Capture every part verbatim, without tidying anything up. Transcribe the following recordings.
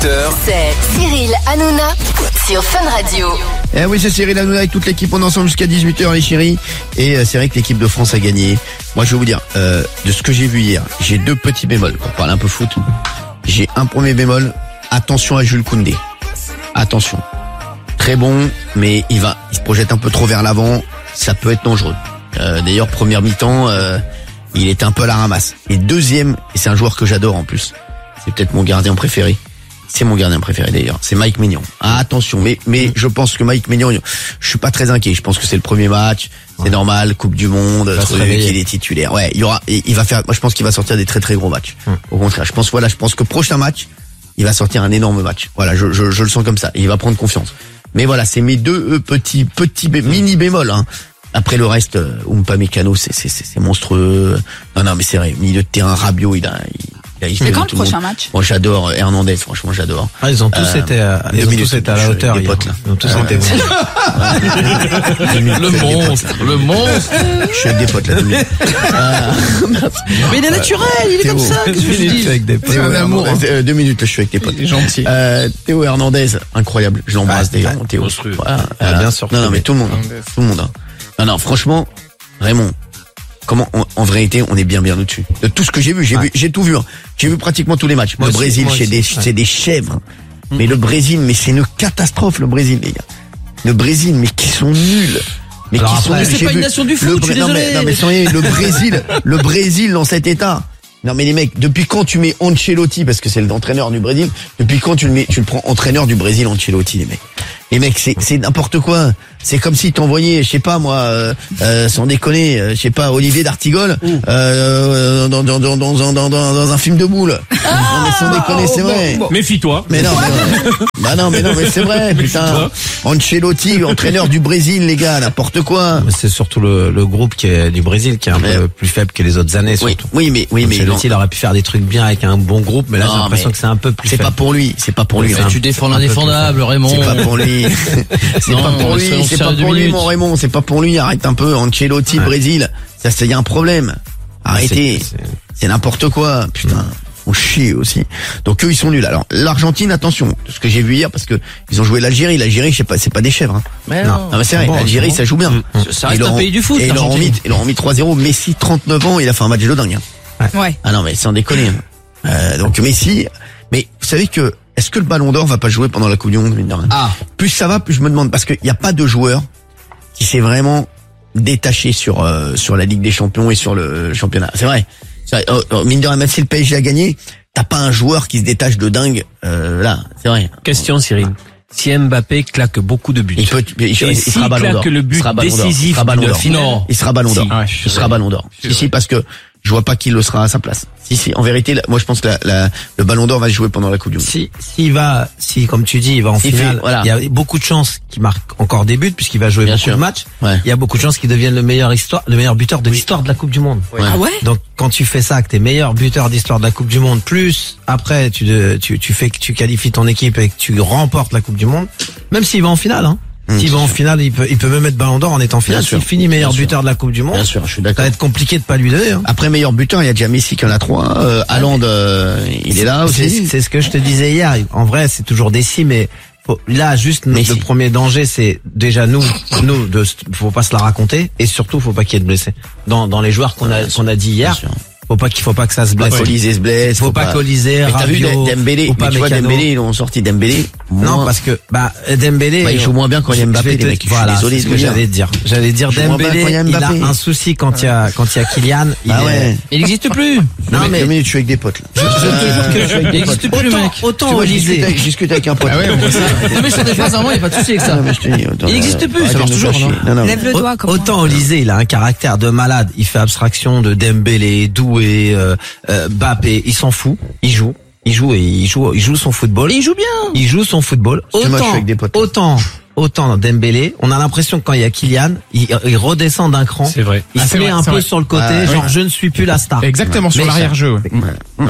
heures. C'est Cyril Hanouna sur Fun Radio. Eh oui, c'est Cyril Hanouna avec toute l'équipe. On est ensemble jusqu'à dix-huit heures, les chéris. Et euh, c'est vrai que l'équipe de France a gagné. Moi, je vais vous dire, euh, de ce que j'ai vu hier, j'ai deux petits bémols. Pour parler un peu foot, j'ai un premier bémol. Attention à Jules Koundé. Attention. Très bon, mais il va, il se projette un peu trop vers l'avant. Ça peut être dangereux. Euh, d'ailleurs, première mi-temps, euh, il était un peu à la ramasse. Et deuxième, et c'est un joueur que j'adore en plus. C'est peut-être mon gardien préféré. C'est mon gardien préféré d'ailleurs. C'est Mike Maignan. Ah, attention, mais mais je pense que Mike Maignan, je suis pas très inquiet. Je pense que c'est le premier match, c'est ouais. normal, Coupe du Monde, truc, il est titulaire. Ouais, il y aura, il va faire. Moi, je pense qu'il va sortir des très très gros matchs. Hum. Au contraire, je pense voilà, je pense que prochain match, il va sortir un énorme match. Voilà, je je, je le sens comme ça. Il va prendre confiance. Mais voilà, c'est mes deux euh, petits petits bé- mini bémols. Hein. Après le reste, euh, Upamecano, c'est c'est c'est monstrueux. Non non, mais c'est vrai. Milieu de terrain, Rabiot, il a. Il, C'est quand le prochain match? Moi j'adore Hernandez, franchement j'adore. Ah, ils ont tous euh, été à, ils ont tous été à la hauteur. Les potes là. Ils ont tous ah, été bons. Le monstre, le monstre. Je suis avec des potes là. euh, Mais il est naturel, il est comme ça. Qu'est-ce que je dis? Avec des potes. Théo, amour, hein. Deux minutes, là, je suis avec tes potes. Gentil. Euh, Théo Hernandez, incroyable. Je l'embrasse ah, d'ailleurs, Théo. Voilà. Ah, bien sûr. Non non, mais tout le monde, tout le monde. Hein. Non non, franchement, Raymond. Comment, en, en vérité, on est bien bien au-dessus. De tout ce que j'ai vu, j'ai ouais. vu, j'ai tout vu. Hein. J'ai vu pratiquement tous les matchs. Moi le aussi, Brésil, c'est des, ouais. c'est des chèvres. Hein. Mm. Mais le Brésil, mais c'est une catastrophe, le Brésil, les gars. Le Brésil, mais qui sont nuls. Mais alors qui après, sont mais c'est pas vu, une nation du foot, le, je suis non, désolé. mais, non, mais sans rien, le Brésil, le Brésil dans cet état. Non mais les mecs, depuis quand tu mets Ancelotti, parce que c'est l'entraîneur du Brésil, depuis quand tu le mets, tu le prends entraîneur du Brésil, Ancelotti, les mecs. Les mecs, c'est, c'est n'importe quoi. C'est comme si t'envoyais, je sais pas moi, euh, euh, sans déconner, euh, je sais pas, Olivier d'Artigol, euh, dans, dans, dans, dans, dans, dans, dans un film de boule. Ah, non mais sans déconner, c'est vrai. Bon, bon. Méfie-toi. Mais non, mais, bah non, mais non, mais c'est vrai, putain. Ancelotti, entraîneur du Brésil, les gars, n'importe quoi. Mais c'est surtout le, le groupe qui est du Brésil qui est un mais, peu plus faible que les autres années, surtout. Oui, oui mais, oui, mais. Ancelotti, il aurait pu faire des trucs bien avec un bon groupe, mais là, non, j'ai l'impression que c'est un peu plus c'est faible. C'est pas pour lui, c'est pas pour lui. Mais tu défends l'indéfendable, Raymond. C'est pas pour lui. C'est non, pas pour lui, c'est pas pour lui, mon Raymond, c'est pas pour lui, arrête un peu, Ancelotti, ouais. Brésil, ça, c'est, y a un problème. Arrêtez. C'est, c'est... c'est n'importe quoi, putain. Faut chier aussi. Donc eux, ils sont nuls. Alors, l'Argentine, attention, ce que j'ai vu hier, parce que ils ont joué l'Algérie, l'Algérie, je sais pas, c'est pas des chèvres, hein. Mais non. Non, mais c'est vrai, bon, l'Algérie, bon. Ça joue bien. Mmh. Ça reste un pays du foot, et ils leur ont mis, ils leur ont mis trois zéro. Messi, trente-neuf ans, il a fait un match de dingue, hein. Ouais. Ah non, mais sans déconner. Euh, donc Messi, mais vous savez que, est-ce que le Ballon d'Or va pas jouer pendant la Coupe du Monde, mine de rien? Ah. Plus ça va, plus je me demande, parce qu'il n'y a pas de joueur qui s'est vraiment détaché sur euh, sur la Ligue des Champions et sur le championnat. C'est vrai. C'est vrai. Oh, oh, mine de rien, même si le P S G a gagné, t'as pas un joueur qui se détache de dingue euh, là. C'est vrai. Question, Cyril. Si Mbappé claque beaucoup de buts, il peut, il, il, et il s'il sera Ballon d'Or. claque le but décisif de finale, il sera Ballon d'Or. Si. Ah ouais, il sera Ballon d'Or. Si, si, parce que je vois pas qu'il le sera à sa place. Si, si, en vérité, moi je pense que la, la, le Ballon d'Or va se jouer pendant la Coupe du Monde. Si, s'il va, si comme tu dis, il va en si finale, fait, voilà. Il y a beaucoup de chances qu'il marque encore des buts puisqu'il va jouer Bien beaucoup sûr. de matchs. Ouais. Il y a beaucoup de chances qu'il devienne le meilleur histoire, le meilleur buteur de oui. l'histoire de la Coupe du Monde. Ouais. Ah ouais. Donc quand tu fais ça, que t'es meilleur buteur d'histoire de la Coupe du Monde, plus après tu tu tu fais que tu qualifies ton équipe et que tu remportes la Coupe du Monde, même s'il va en finale, hein. Mmh, S'il va en finale, il peut, il peut même être Ballon d'Or en étant en finale. S'il finit meilleur Bien buteur sûr. de la Coupe du Monde. Bien sûr, je suis d'accord. Ça va être compliqué de pas lui donner, hein. Après meilleur buteur, il y a déjà Messi qui en a trois. Euh, Haaland, euh, il est là aussi. C'est, c'est ce que je te disais hier. En vrai, c'est toujours des si, mais faut, là, juste Messi. Le premier danger, c'est déjà nous, nous, de, faut pas se la raconter, et surtout, faut pas qu'il y ait de blessés. Dans, dans les joueurs qu'on a, qu'on a dit hier. Faut pas qu'il faut pas que ça se blesse. Faut pas qu'Olysée se blesse. Faut, faut pas qu'Olysée, Rabiot. T'as vu Dembélé? Mais tu vois Dembélé, ils ont sorti Dembélé. Non, parce que, bah, Dembélé. Bah, il joue moins bien quand il y a Mbappé, les mecs. Voilà, désolé, c'est ce que j'allais dire. J'allais dire Dembélé, il a un souci quand il y a, quand il y a Kylian. Ah ouais. Il n'existe plus. Non, mais. Deux minutes, je suis avec des potes, là. Je te jure que je suis avec des potes. Il n'existe plus, le mec. Autant Olysée. Je discute avec un pote. Ah ouais, non, mais je fais des phrases avant, il n'y a pas de souci avec ça. Il n'existe plus, ça marche toujours, non? Lève le doigt, comment? Autant Olysée, il a un caractère de malade. Il fait abstraction de Dembélé, Doué, Euh, Mbappé, il s'en fout, il joue, il joue et il joue, il joue son football. Et il joue bien. Il joue son football. Autant, moi, je suis avec des potes. autant, autant Dembélé, on a l'impression que quand il y a Kylian, il, il redescend d'un cran. C'est vrai. Il ah, se met vrai, un peu vrai. sur le côté, ah, genre ouais. je ne suis plus la star. Exactement, sur Mais l'arrière-jeu. Ouais. Ouais. mais,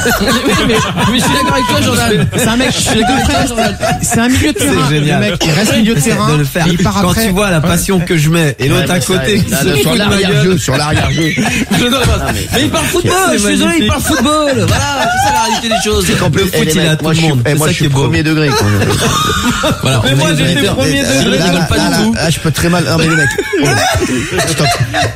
mais je suis d'accord avec toi, Jordan. C'est un mec, je suis d'accord avec toi, Jordan. C'est un milieu de terrain. C'est génial. Le mec, il reste milieu de terrain. De le faire. Il part Quand après. tu vois la passion que je mets et l'autre à côté qui se sur fout de ma l'arrière-jeu, gueule. sur l'arrière-jeu. Je dois pas. Mais il parle football, je suis désolé, il parle football. Voilà, c'est ça la réalité des choses. C'est qu'en plus, Le foot, il est à tout le monde. Et C'est moi, ça je qui suis est beau. premier degré. quoi. Voilà. Mais moi, j'étais Mais- premier mais- degré, là, je rigole là, pas là, du là, tout. là, je peux très mal. Non, mais les mecs. Oh, stop.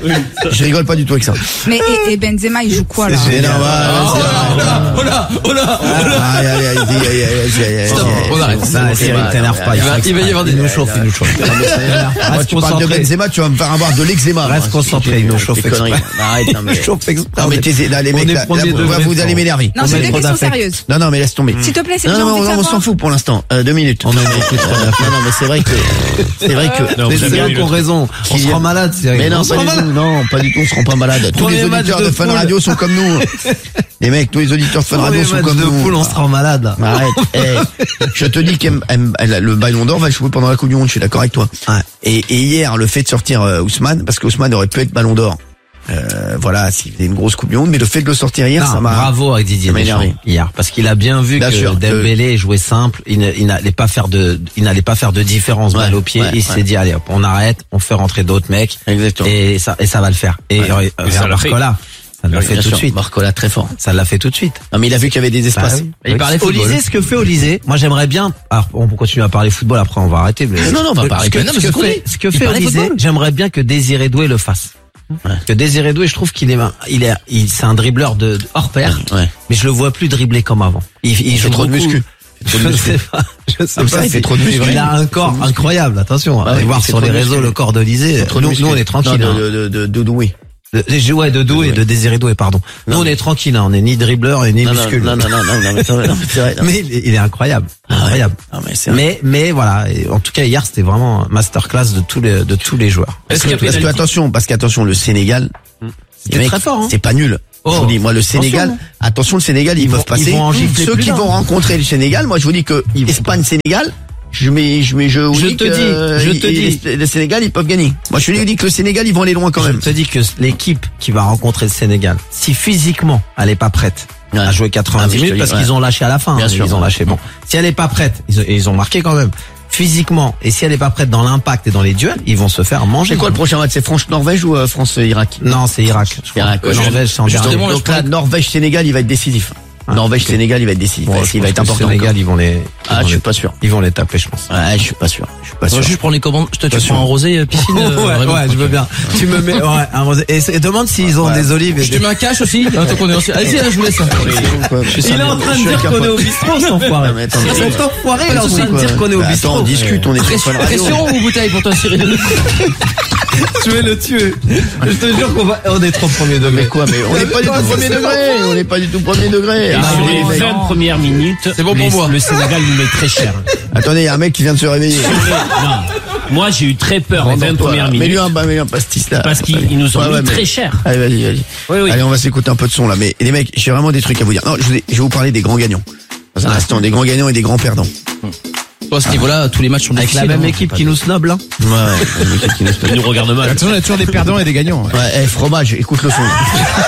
Je rigole pas du tout avec ça. Mais et, et Benzema, il joue quoi là? Mais non, voilà, Oh là, oh là, oh là, oh là. Allez, allez, allez, allez, allez, allez, allez, Stop, allez. on arrête. Non, Cyril, t'énerve pas. Il va, il va y avoir des. Il nous chauffe, il nous chauffe. Moi, tu parles de concentré. Benzema, tu vas me faire avoir de l'eczéma. Reste moi. concentré, il nous Tes chauffe conneries. exprès. Arrête, non, mais. Chauffe exprès. Non, mais t'es, là, les On mecs, est là, premier là, vous, degré, vous allez Franck. m'énerver. Non, On c'est met des trop questions d'affect. sérieuses. Non, non, mais laisse tomber. S'il te plaît, c'est Non, j'ai non, envie de on, on s'en savoir. fout pour l'instant. Euh, deux minutes. On a beaucoup trop d'affect. Non, non, mais c'est vrai que, c'est vrai que, Non, Les vous avez Cyril eu qui ont le- raison. On se Kylian- rend malade, Cyril. mais non, On se pas rend du malade. tout. Non, pas du tout, on se rend pas malade. Tous Premier les match auditeurs de de Fun poule. Radio sont comme nous. Les mecs, tous les auditeurs de Fun Premier Radio sont match comme de nous. poule, on se rend malade. Arrête. Eh, je te dis que le Ballon d'Or va jouer pendant la Coupe du Monde, je suis d'accord avec toi. Ouais. Et, et hier, le fait de sortir euh, Ousmane, parce qu'Ousmane aurait pu être Ballon d'Or. Euh, voilà, s'il faisait une grosse Coupe du Monde, mais le fait de le sortir hier, Non, ça m'a. bravo à Didier ça m'a Deschamps énervé. hier, parce qu'il a bien vu Bien que sûr, Dembélé jouait simple, il ne- il n'allait pas faire de, il n'allait pas faire de différence Ouais, balle au pied. ouais, il ouais. s'est dit allez, hop, on arrête, on fait rentrer d'autres mecs, Exactement. et ça, et ça va le faire. Et, Ouais. euh, Et ça regarde l'a fait. Barcola, ça l'a Oui, fait bien tout de sûr, suite. Barcola très fort. Ça l'a fait tout de suite. Non, mais il a vu qu'il y avait des espaces. Bah oui. Il parlait football. Olysée, ce que fait Olysée, moi j'aimerais bien. Alors on peut continuer à parler football, après on va arrêter. Mais Non, non, on va Ce pas que- arrêter. Ce que, Non, mais ce c'est que ce fait, qu'on dit. ce que Il fait parlait Olysée, football. j'aimerais bien que Désiré Doué le fasse. Ouais. Que Désiré Doué, je trouve qu'il est, il est, il, c'est un dribbleur de, de hors pair. Ouais. Mais je le vois plus dribbler comme avant. Il, il, Il joue fait trop de beaucoup. muscu. Je sais pas. Je sais Comme ça, pas il si- fait trop de muscu. Il a un corps incroyable. Attention. Ah Allez oui, voir il fait sur trop les de réseaux muscu. le corps d'Olysée. Trop de Nous, muscu. nous, on est tranquille. Non, hein. de, de, de, de Doué. De, de, ouais, de Doué, de Désiré Doué, pardon. Nous, Non, on mais- est tranquille. Hein. On est ni dribbleur et ni Non, non, muscule. non, non, non, non, non, mais c'est vrai, non, mais c'est vrai. non. Mais il est, il est incroyable. Ah ouais. Incroyable. Non, mais c'est vrai. Mais, mais voilà. Et en tout cas, hier, c'était vraiment un masterclass de tous les, de tous les joueurs. Parce Est-ce que, qu'il y a parce que pénalty attention, parce qu'attention, le Sénégal, C'était les mecs, très fort, hein. c'est pas nul. Oh. Je vous dis, moi, le Sénégal, Attention. attention, le Sénégal, ils, Ils peuvent vont- passer. ils vont en gifler Ceux plus qui d'un. vont rencontrer le Sénégal, moi, je vous dis que Espagne-Sénégal, je mets, je mets, je vous Je dis te que, dis, euh, je ils- te ils- dis. le Sénégal, ils peuvent gagner. Moi, je lui dis que le Sénégal, ils vont aller loin quand Je même. te dis que l'équipe qui va rencontrer le Sénégal, si physiquement elle est pas prête Ouais. à jouer quatre-vingt-dix Ah, mais je te minutes, dis, parce ouais. qu'ils ont lâché à la fin, Bien hein, sûr. ils ont lâché. Bon, si elle est pas prête, ils, ils ont marqué quand même. Physiquement, et si elle est pas prête dans l'impact et dans les duels, ils vont se faire manger. C'est quoi le prochain match? C'est France-Norvège ou euh, France-Irak? Non, c'est Irak. je crois. Irak, ouais. Norvège, c'est en Justement, dernier. là, donc je là, parlais- Norvège-Sénégal, il va être décisif. Ah, Norvège-Sénégal, il va être décisif. Bon, Ouais, je il va pense être que le important. Sénégal, encore. ils vont les, ils Ah, vont je suis les- pas sûr. ils vont les taper, je pense. Ouais, je suis pas sûr. Je suis pas Moi, sûr. juste prends les commandes. Je te, tu Pas sûr. prends un rosé, euh, piscine. euh, ouais, vraiment, ouais, je veux bien. Tu me mets, ouais, un rosé. Et, et demande s'ils ont Ouais. des olives et Je te des... mets un cash aussi. Attends qu'on est aussi. Allez-y, là, je vous laisse. Il est en train de dire qu'on est au bistrot, cet enfoiré. Non, mais attends, mais- Cet enfoiré, il est en train de dire qu'on est au Bah, bistrot. Attends, on discute, on est sur Pression, Fun Radio. pression ou bouteille pour toi, Cyril? Je vais le tuer. Je te jure qu'on va, on est trop premier degré. Mais quoi, mais on n'est pas du tout premier degré, on n'est pas du tout premier degré. Et Ah, sur les les mecs. vingt premières minutes, C'est bon pour les- moi. le Sénégal nous met très cher. Attendez, il y a un mec qui vient de se réveiller. Non, moi j'ai eu très peur les vingt Rendons-toi, premières là. minutes. Mets-lui un, bah, mets-lui un pastis là. Parce qu'ils Allez. ils nous ont Ouais, mis ouais, mais- très cher. Allez, vas-y, vas-y. Oui, oui. Allez, on va s'écouter un peu de son là. Mais les mecs, j'ai vraiment des trucs à vous dire. Non, je, vous ai- je vais vous parler des grands gagnants. Dans un instant, des grands gagnants et des grands perdants. À ce niveau-là, tous les matchs sont Avec la difficiles, même hein. équipe qui nous snob, là. Ouais, ouais. Ils nous regardent mal. Attention, on a toujours des perdants et des gagnants. Ouais, eh, fromage, écoute le son.